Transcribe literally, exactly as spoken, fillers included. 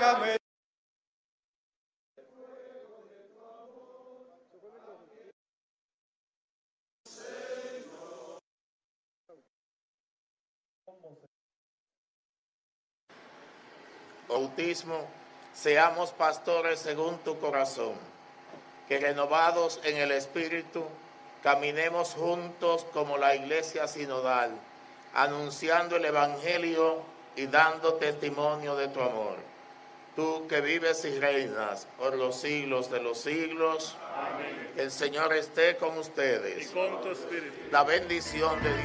hágame. Bautismo, seamos pastores según tu corazón, que renovados en el Espíritu, caminemos juntos como la Iglesia sinodal, anunciando el Evangelio y dando testimonio de tu amor. Tú que vives y reinas por los siglos de los siglos. Amén. El Señor esté con ustedes. Y con tu espíritu. La bendición de Dios.